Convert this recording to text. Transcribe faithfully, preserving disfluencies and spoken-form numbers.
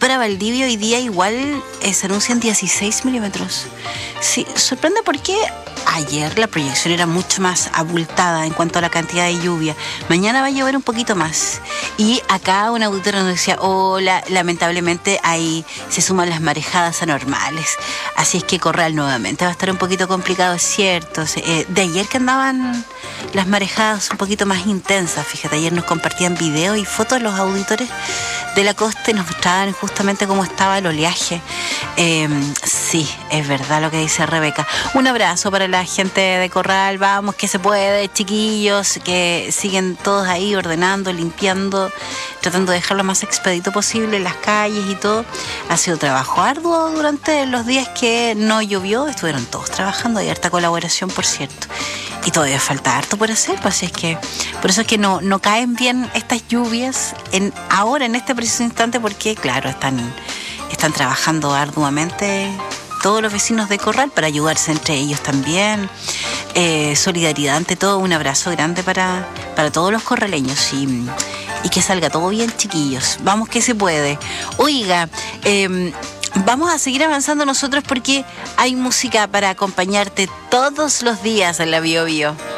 para Valdivia hoy día igual eh, se anuncian dieciséis milímetros. Sí, sorprende porque ayer la proyección era mucho más abultada en cuanto a la cantidad de lluvia. Mañana va a llover un poquito más. Y acá un auditor nos decía, hola, lamentablemente ahí se suman las marejadas anormales. Así es que Corral nuevamente va a estar un poquito complicado, es cierto. Eh, de ayer que andaban las marejadas un poquito más intensas, fíjate, ayer nos compartían videos y fotos los auditores de la costa y nos mostraban justamente cómo estaba el oleaje. Eh, sí, es verdad lo que dice Rebeca. Un abrazo para la gente de Corral, vamos, que se puede, chiquillos, que siguen todos ahí ordenando, limpiando, tratando de dejar lo más expedito posible las calles y todo. Ha sido trabajo arduo durante los días que no llovió, estuvieron todos trabajando, hay harta colaboración, por cierto. Y todavía falta harto por hacer, pues así es que por eso es que no, no caen bien estas lluvias en, ahora, en este preciso instante, porque claro, están, están trabajando arduamente todos los vecinos de Corral para ayudarse entre ellos también. Eh, solidaridad ante todo, un abrazo grande para, para todos los corraleños y, y que salga todo bien, chiquillos. Vamos que se puede. Oiga, eh, vamos a seguir avanzando nosotros porque hay música para acompañarte todos los días en la Bio Bio.